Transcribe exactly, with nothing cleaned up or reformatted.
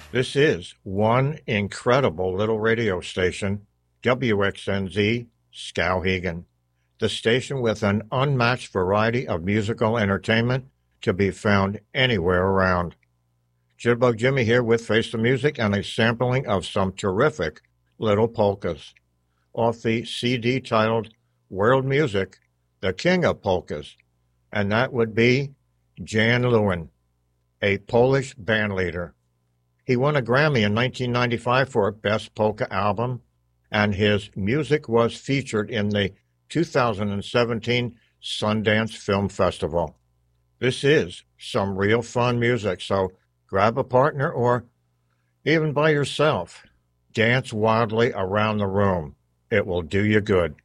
This is one incredible little radio station, W X N Z Skowhegan, the station with an unmatched variety of musical entertainment to be found anywhere around. Jitterbug Jimmy here with Face the Music and a sampling of some terrific little polkas off the C D titled World Music, The King of Polkas, and that would be Jan Lewin, a Polish bandleader. He won a Grammy in nineteen ninety-five for Best Polka Album, and his music was featured in the two thousand seventeen Sundance Film Festival. This is some real fun music, so grab a partner or even by yourself. Dance wildly around the room. It will do you good.